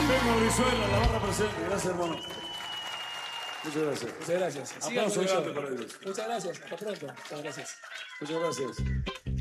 Vengo Brizuela, la barra presente. Gracias, hermano. Muchas gracias. Muchas gracias. Aplauso grande para ellos. Muchas gracias. Hasta pronto. Muchas gracias. Muchas gracias.